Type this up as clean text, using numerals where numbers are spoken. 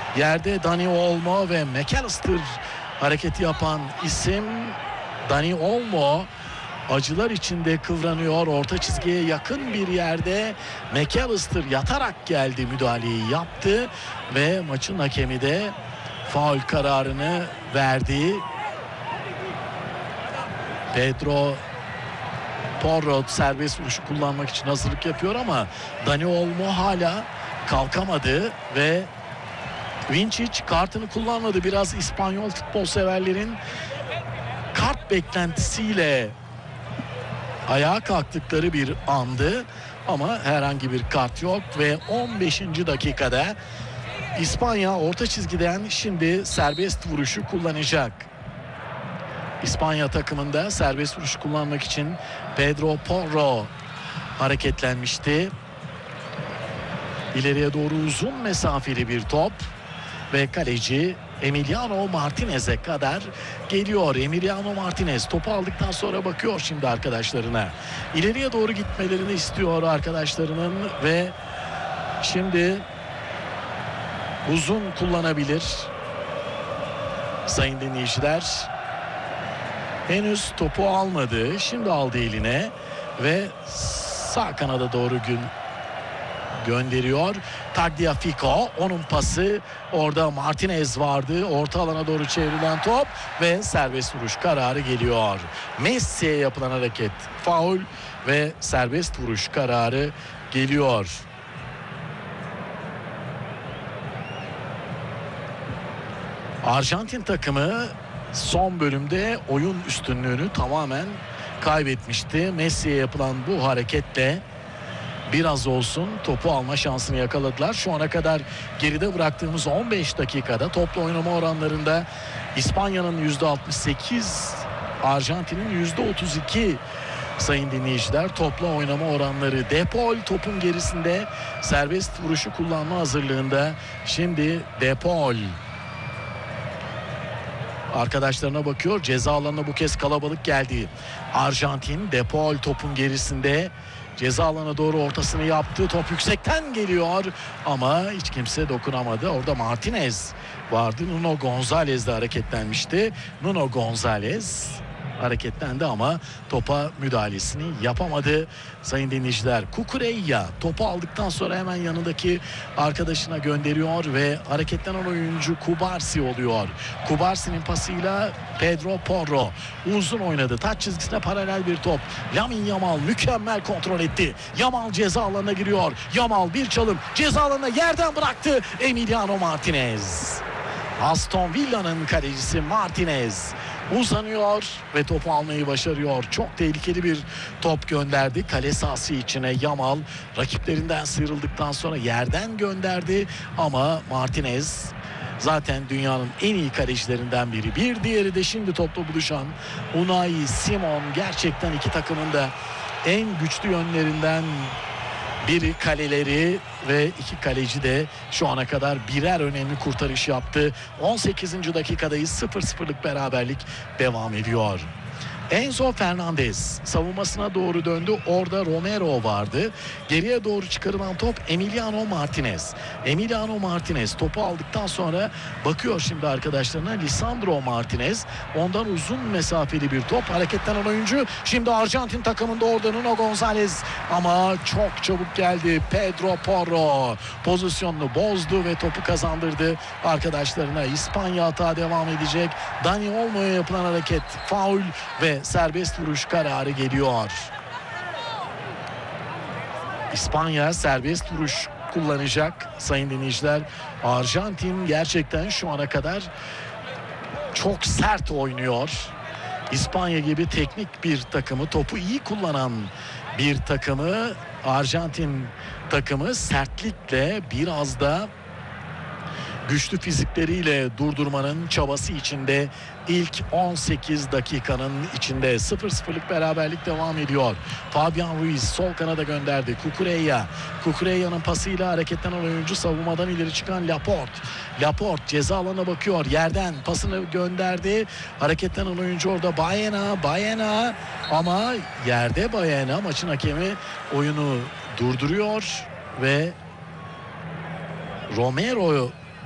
Yerde Dani Olmo ve McAllister hareketi yapan isim. Dani Olmo acılar içinde kıvranıyor. Orta çizgiye yakın bir yerde McAllister yatarak geldi, müdahaleyi yaptı ve maçın hakemi de faul kararını verdi. Pedro Porro serbest vuruşu kullanmak için hazırlık yapıyor ama Dani Olmo hala kalkamadı ve Vinčić kartını kullanmadı. Biraz İspanyol futbol severlerin kart beklentisiyle ayağa kalktıkları bir andı ama herhangi bir kart yok ve 15. dakikada İspanya orta çizgiden şimdi serbest vuruşu kullanacak. İspanya takımında serbest vuruş kullanmak için Pedro Porro hareketlenmişti. İleriye doğru uzun mesafeli bir top ve kaleci Emiliano Martinez'e kadar geliyor. Emiliano Martinez topu aldıktan sonra bakıyor şimdi arkadaşlarına. İleriye doğru gitmelerini istiyor arkadaşlarının ve şimdi uzun kullanabilir. Sayın dinleyiciler, henüz topu almadı. Şimdi aldı eline ve sağ kanada doğru gönderiyor. Tagliafico, onun pası, orada Martinez vardı. Orta alana doğru çevrilen top ve serbest vuruş kararı geliyor. Messi'ye yapılan hareket faul ve serbest vuruş kararı geliyor. Arjantin takımı son bölümde oyun üstünlüğünü tamamen kaybetmişti. Messi'ye yapılan bu hareketle biraz olsun topu alma şansını yakaladılar. Şu ana kadar geride bıraktığımız 15 dakikada toplu oynama oranlarında İspanya'nın %68, Arjantin'in %32 sayın dinleyiciler toplu oynama oranları. De Paul topun gerisinde serbest vuruşu kullanma hazırlığında. Şimdi De Paul arkadaşlarına bakıyor. Ceza alanına bu kez kalabalık geldi. Arjantin, De Paul topun gerisinde. Ceza alanına doğru ortasını yaptı. Top yüksekten geliyor ama hiç kimse dokunamadı. Orada Martinez vardı. Nuno González de hareketlenmişti. Nuno González hareketlendi ama topa müdahalesini yapamadı. Sayın dinleyiciler, Cucurella topu aldıktan sonra hemen yanındaki arkadaşına gönderiyor ve hareketlenen oyuncu Cubarsí oluyor. Cubarsi'nin pasıyla Pedro Porro uzun oynadı. Taç çizgisine paralel bir top. Lamine Yamal mükemmel kontrol etti. Yamal ceza alanına giriyor. Yamal bir çalım ceza alanına yerden bıraktı. Emiliano Martinez. Aston Villa'nın kalecisi Martinez uzanıyor ve topu almayı başarıyor. Çok tehlikeli bir top gönderdi. Kale sahası içine Yamal rakiplerinden sıyrıldıktan sonra yerden gönderdi. Ama Martinez zaten dünyanın en iyi kalecilerinden biri. Bir diğeri de şimdi topla buluşan Unai Simon. Gerçekten iki takımın da en güçlü yönlerinden biri kaleleri ve iki kaleci de şu ana kadar birer önemli kurtarış yaptı. 18. dakikadayız. 0-0'lık beraberlik devam ediyor. Enzo Fernandez savunmasına doğru döndü. Orada Romero vardı. Geriye doğru çıkarılan top Emiliano Martinez. Emiliano Martinez topu aldıktan sonra bakıyor şimdi arkadaşlarına. Lisandro Martinez. Ondan uzun mesafeli bir top. Hareketlenen oyuncu. Şimdi Arjantin takımında orada Nuno González. Ama çok çabuk geldi. Pedro Porro pozisyonunu bozdu ve topu kazandırdı arkadaşlarına. İspanya hata devam edecek. Dani Olmo'ya yapılan hareket faul ve serbest vuruş kararı geliyor. İspanya serbest vuruş kullanacak sayın dinleyiciler. Arjantin gerçekten şu ana kadar çok sert oynuyor. İspanya gibi teknik bir takımı, topu iyi kullanan bir takımı, Arjantin takımı sertlikle biraz da güçlü fizikleriyle durdurmanın çabası içinde. İlk 18 dakikanın içinde 0-0'lık beraberlik devam ediyor. Fabian Ruiz sol kanada gönderdi. Cucurella'nın pasıyla hareketlenen oyuncu savunmadan ileri çıkan Laporte. Laporte ceza alanına bakıyor. Yerden pasını gönderdi. Hareketlenen oyuncu orada Baena ama yerde Baena. Maçın hakemi oyunu durduruyor ve Romero